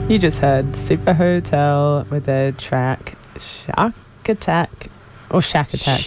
You just heard Super Hotel with their track Shark Attack or Shack Attack.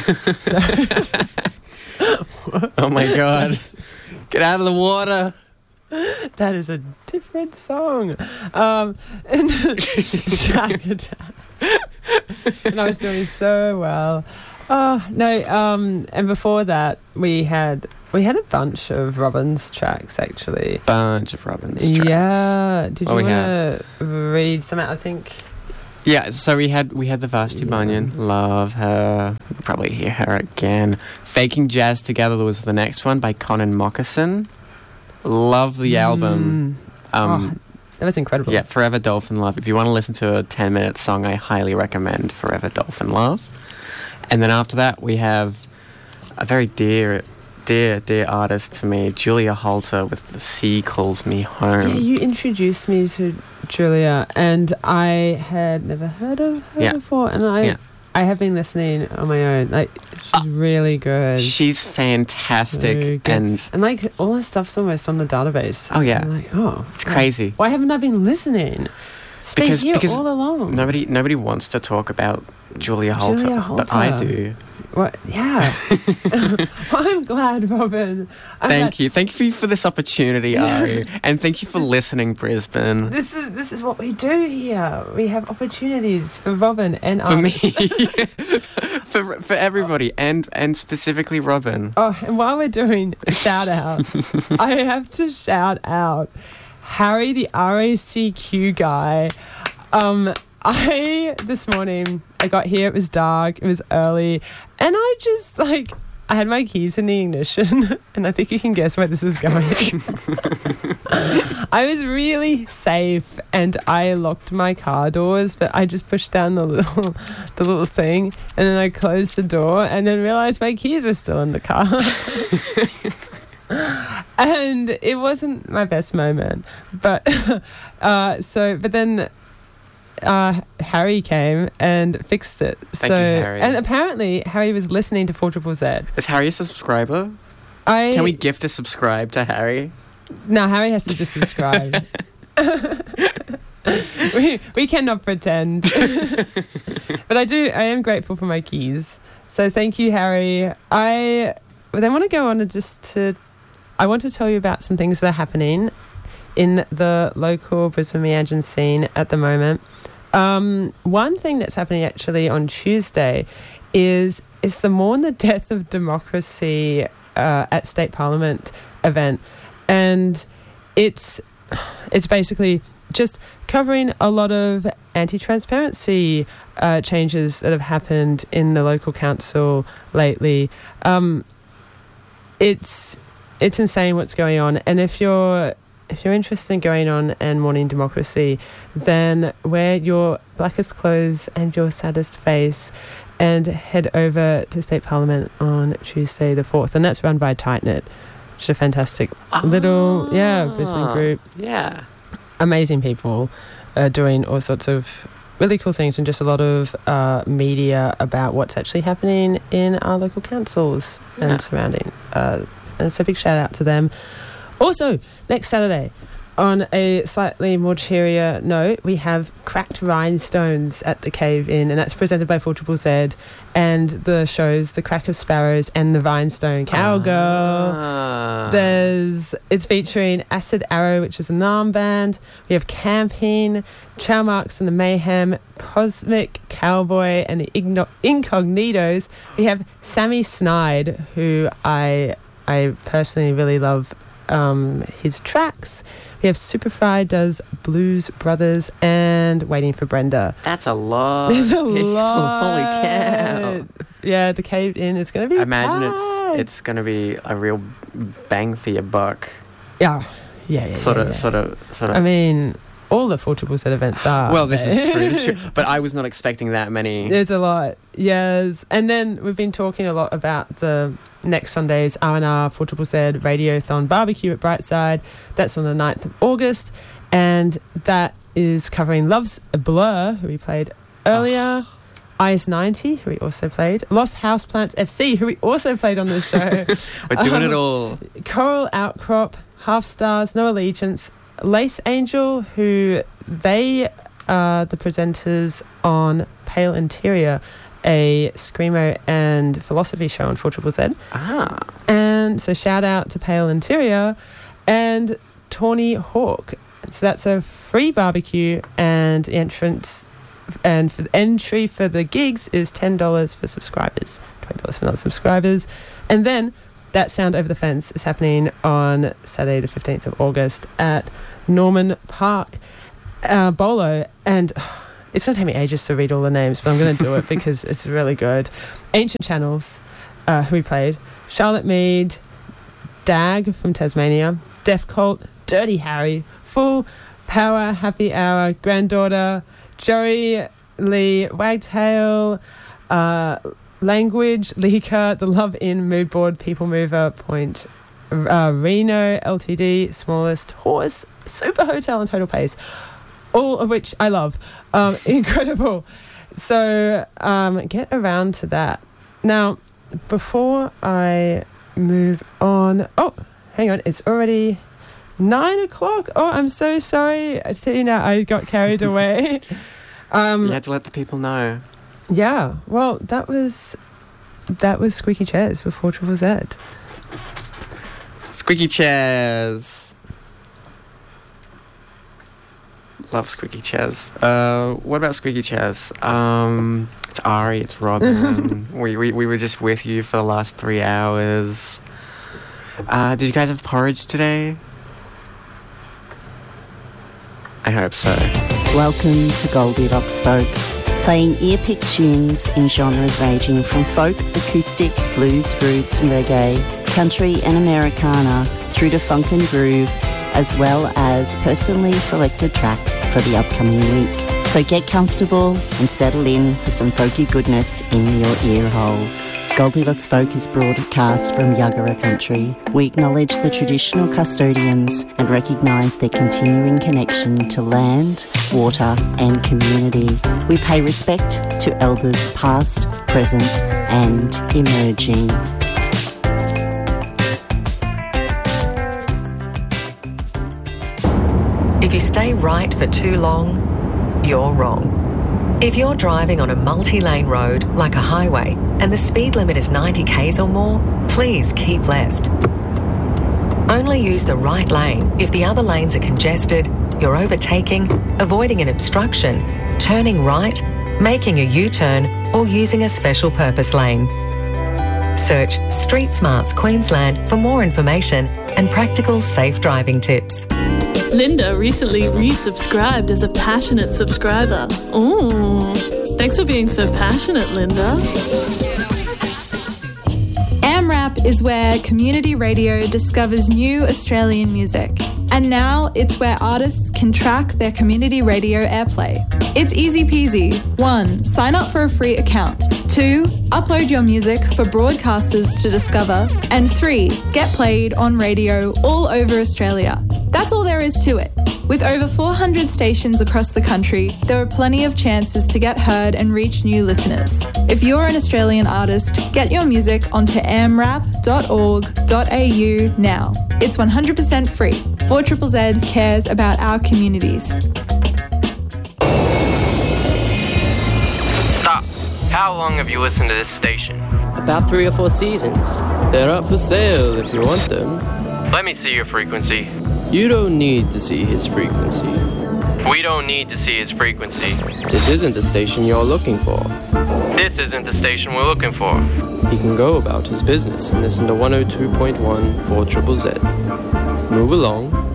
Oh my God. Get out of the water. That is a different song. And Shack Attack. And I was doing so well. Oh, no, and before that we had a bunch of Robin's tracks, actually. Bunch of Robin's tracks. Yeah. Did you want to read some out, I think? Yeah, so we had the Vashti Bunyan. Love her. We'll probably hear her again. Faking Jazz Together was the next one by Conan Moccasin. Love the album. That was incredible. Yeah, Forever Dolphin Love. If you want to listen to a 10-minute song, I highly recommend Forever Dolphin Love. And then after that, we have a very dear artist to me, Julia Holter with The Sea Calls Me Home. Yeah, you introduced me to Julia, and I had never heard of her before, and I have been listening on my own. Like, she's really good. She's fantastic, and like all her stuff's almost on the database. Oh yeah, I'm like, it's crazy. Why haven't I been listening? Because all along. Nobody wants to talk about Julia Holter, but I do. What? Yeah. Well, I'm glad, Robin. Thank you for this opportunity, Ari, and thank you for listening, Brisbane. This is what we do here. We have opportunities for Robin and for me, for everybody, and specifically Robin. Oh, and while we're doing shout outs, I have to shout out Harry, the RACQ guy. This morning, I got here, it was dark, it was early, and I just, I had my keys in the ignition, and I think you can guess where this is going. I was really safe, and I locked my car doors, but I just pushed down the little thing, and then I closed the door, and then realised my keys were still in the car. And it wasn't my best moment, but then Harry came and fixed it. Thank you, Harry. And apparently Harry was listening to 4ZZZ. Is Harry a subscriber? Can we gift a subscribe to Harry? No, Harry has to just subscribe. we cannot pretend. But I am grateful for my keys. So thank you, Harry. I want to go on I want to tell you about some things that are happening in the local Brisbane Meanjin scene at the moment. One thing that's happening actually on Tuesday is the Mourn the Death of Democracy at State Parliament event, and it's basically just covering a lot of anti-transparency changes that have happened in the local council lately. It's insane what's going on, and if you're interested in going on and mourning democracy, then wear your blackest clothes and your saddest face and head over to State Parliament on Tuesday the 4th. And that's run by Tight Knit, which is a fantastic little Brisbane group. Yeah. Amazing people doing all sorts of really cool things, and just a lot of media about what's actually happening in our local councils and surrounding. And so big shout out to them. Also, next Saturday, on a slightly more cheerier note, we have Cracked Rhinestones at the Cave Inn, and that's presented by 4ZZZ, and the shows The Crack of Sparrows and The Rhinestone Cowgirl. It's featuring Acid Arrow, which is a Naarm band. We have Camping, Chow Marks and the Mayhem, Cosmic Cowboy and the Incognitos. We have Sammy Snide, who I personally really love his tracks. We have Superfry does Blues Brothers and Waiting for Brenda. That's a lot. There's a lot. Holy cow. Yeah, the Cave Inn is going to be imagine it's going to be a real bang for your buck. Yeah. Sort of. I mean, all the 4ZZZ events are. Well, this is true. But I was not expecting that many. There's a lot. Yes. And then we've been talking a lot about the next Sunday's R&R 4ZZZ Radiothon Barbecue at Brightside. That's on the 9th of August. And that is covering Love's a Blur, who we played earlier. Eyes 90, who we also played. Lost Houseplants FC, who we also played on this show. We're doing it all. Coral Outcrop, Half Stars, No Allegiance, Lace Angel, who they are the presenters on Pale Interior, a screamo and philosophy show on 4ZZZ. Ah. And so shout out to Pale Interior and Tawny Hawk. So that's a free barbecue, and the entrance and for the entry for the gigs is $10 for subscribers, $20 for non-subscribers. And then that Sound Over the Fence is happening on Saturday the 15th of August at Norman Park Bolo. And it's going to take me ages to read all the names, but I'm going to do it because it's really good. Ancient Channels, who we played, Charlotte Mead, Dag from Tasmania, Deaf Cult, Dirty Harry, Full Power, Happy Hour, Granddaughter, Joey Lee, Wagtail, Language, Leaker, The Love In, Mood Board, People Mover, Point, Reno, LTD, Smallest Horse, Super Hotel, and Total Pace. All of which I love. Incredible. So get around to that. Now, before I move on... Oh, hang on. It's already 9 o'clock. Oh, I'm so sorry. Tina, I got carried away. You had to let the people know. Yeah. Well, that was Squeaky Chairs with 4ZZZ. Squeaky Chairs. Love Squeaky Chairs. What about Squeaky Chairs? It's Ari, it's Robin. we were just with you for the last 3 hours. Did you guys have porridge today? I hope so. Welcome to Goldilocks Folk, playing ear-pick tunes in genres ranging from folk, acoustic, blues, roots and reggae, country and Americana, through to funk and groove, as well as personally selected tracks for the upcoming week. So get comfortable and settle in for some folky goodness in your ear holes. Goldilocks Folk is broadcast from Yuggera Country. We acknowledge the traditional custodians and recognise their continuing connection to land, water and community. We pay respect to elders past, present and emerging. If you stay right for too long, you're wrong. If you're driving on a multi-lane road like a highway and the speed limit is 90 k's or more, please keep left. Only use the right lane if the other lanes are congested, you're overtaking, avoiding an obstruction, turning right, making a U-turn or using a special purpose lane. Search Street Smarts Queensland for more information and practical safe driving tips. Linda recently resubscribed as a passionate subscriber. Ooh, thanks for being so passionate, Linda. AMRAP is where community radio discovers new Australian music. And now it's where artists can track their community radio airplay. It's easy peasy. 1. Sign up for a free account. 2. Upload your music for broadcasters to discover. And 3. Get played on radio all over Australia. That's all there is to it. With over 400 stations across the country, there are plenty of chances to get heard and reach new listeners. If you're an Australian artist, get your music onto amrap.org.au now. It's 100% free. 4ZZZ cares about our communities. Stop. How long have you listened to this station? About 3 or 4 seasons. They're up for sale if you want them. Let me see your frequency. You don't need to see his frequency. We don't need to see his frequency. This isn't the station you're looking for. This isn't the station we're looking for. He can go about his business and listen to 102.1 4ZZZ. Move along